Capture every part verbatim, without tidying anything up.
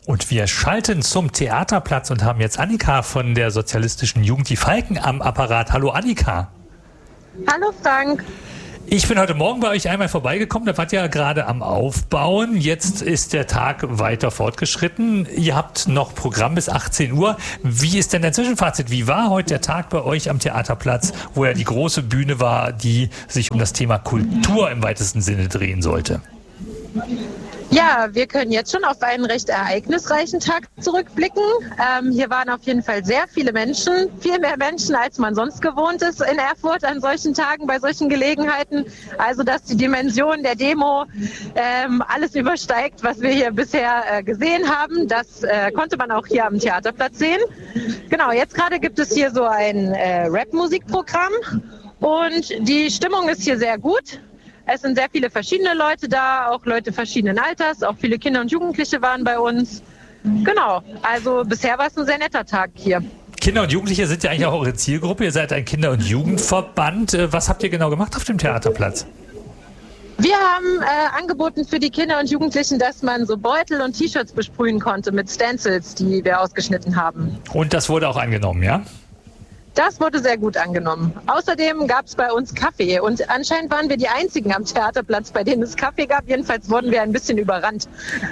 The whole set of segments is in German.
Und wir schalten zum Theaterplatz und haben jetzt Annika von der Sozialistischen Jugend Die Falken am Apparat. Hallo Annika. Hallo Frank. Ich bin heute Morgen bei euch einmal vorbeigekommen, da wart ihr ja gerade am Aufbauen. Jetzt ist der Tag weiter fortgeschritten. Ihr habt noch Programm bis achtzehn Uhr. Wie ist denn der Zwischenfazit? Wie war heute der Tag bei euch am Theaterplatz, wo ja die große Bühne war, die sich um das Thema Kultur im weitesten Sinne drehen sollte? Ja, wir können jetzt schon auf einen recht ereignisreichen Tag zurückblicken. Ähm, hier waren auf jeden Fall sehr viele Menschen, viel mehr Menschen, als man sonst gewohnt ist in Erfurt an solchen Tagen, bei solchen Gelegenheiten. Also, dass die Dimension der Demo ähm, alles übersteigt, was wir hier bisher äh, gesehen haben. Das äh, konnte man auch hier am Theaterplatz sehen. Genau, jetzt gerade gibt es hier so ein äh, Rap-Musikprogramm und die Stimmung ist hier sehr gut. Es sind sehr viele verschiedene Leute da, auch Leute verschiedenen Alters, auch viele Kinder und Jugendliche waren bei uns. Genau, also bisher war es ein sehr netter Tag hier. Kinder und Jugendliche sind ja eigentlich auch eure Zielgruppe. Ihr seid ein Kinder- und Jugendverband. Was habt ihr genau gemacht auf dem Theaterplatz? Wir haben äh, angeboten für die Kinder und Jugendlichen, dass man so Beutel und T-Shirts besprühen konnte mit Stencils, die wir ausgeschnitten haben. Und das wurde auch angenommen, ja? Das wurde sehr gut angenommen. Außerdem gab es bei uns Kaffee und anscheinend waren wir die Einzigen am Theaterplatz, bei denen es Kaffee gab. Jedenfalls wurden wir ein bisschen überrannt.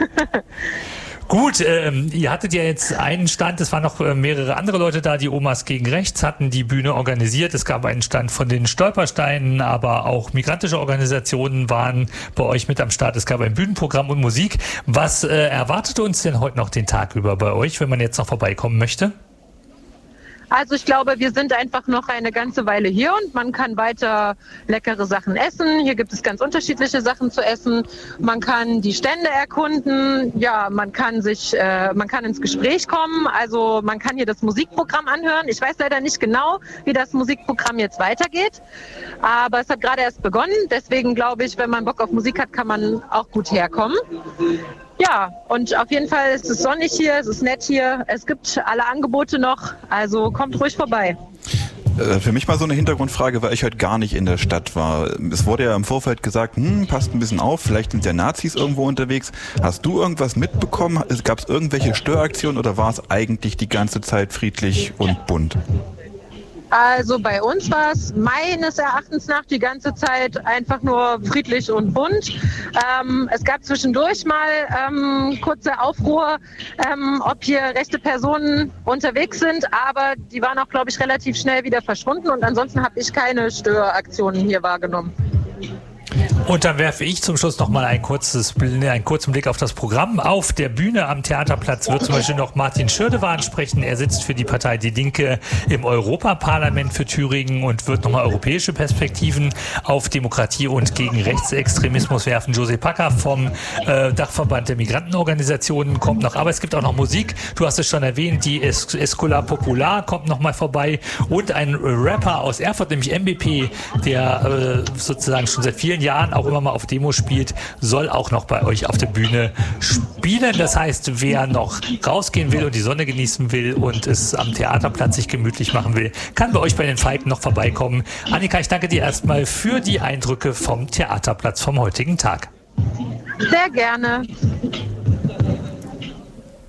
Gut, ähm, ihr hattet ja jetzt einen Stand, es waren noch äh, mehrere andere Leute da, die Omas gegen Rechts hatten die Bühne organisiert. Es gab einen Stand von den Stolpersteinen, aber auch migrantische Organisationen waren bei euch mit am Start. Es gab ein Bühnenprogramm und Musik. Was äh, erwartet uns denn heute noch den Tag über bei euch, wenn man jetzt noch vorbeikommen möchte? Also ich glaube, wir sind einfach noch eine ganze Weile hier und man kann weiter leckere Sachen essen. Hier gibt es ganz unterschiedliche Sachen zu essen. Man kann die Stände erkunden. Ja, man kann sich, äh, man kann ins Gespräch kommen. Also man kann hier das Musikprogramm anhören. Ich weiß leider nicht genau, wie das Musikprogramm jetzt weitergeht. Aber es hat gerade erst begonnen. Deswegen glaube ich, wenn man Bock auf Musik hat, kann man auch gut herkommen. Ja, und auf jeden Fall ist es sonnig hier, es ist nett hier, es gibt alle Angebote noch, also kommt ruhig vorbei. Für mich mal so eine Hintergrundfrage, weil ich heute gar nicht in der Stadt war. Es wurde ja im Vorfeld gesagt, hm, passt ein bisschen auf, vielleicht sind ja Nazis irgendwo unterwegs. Hast du irgendwas mitbekommen? Gab es irgendwelche Störaktionen oder war es eigentlich die ganze Zeit friedlich und bunt? Also bei uns war es meines Erachtens nach die ganze Zeit einfach nur friedlich und bunt. Ähm, es gab zwischendurch mal ähm, kurze Aufruhr, ähm, ob hier rechte Personen unterwegs sind, aber die waren auch, glaube ich, relativ schnell wieder verschwunden und ansonsten habe ich keine Störaktionen hier wahrgenommen. Und dann werfe ich zum Schluss noch mal ein kurzes, einen kurzen Blick auf das Programm. Auf der Bühne am Theaterplatz wird zum Beispiel noch Martin Schirdewan sprechen. Er sitzt für die Partei Die Linke im Europaparlament für Thüringen und wird nochmal europäische Perspektiven auf Demokratie und gegen Rechtsextremismus werfen. José Packer vom äh, Dachverband der Migrantenorganisationen kommt noch. Aber es gibt auch noch Musik. Du hast es schon erwähnt, die es Escola Popular kommt noch mal vorbei. Und ein Rapper aus Erfurt, nämlich M B P, der äh, sozusagen schon seit vielen Jahren auch immer mal auf Demo spielt, soll auch noch bei euch auf der Bühne spielen. Das heißt, wer noch rausgehen will und die Sonne genießen will und es am Theaterplatz sich gemütlich machen will, kann bei euch bei den Falken noch vorbeikommen. Annika, ich danke dir erstmal für die Eindrücke vom Theaterplatz vom heutigen Tag. Sehr gerne.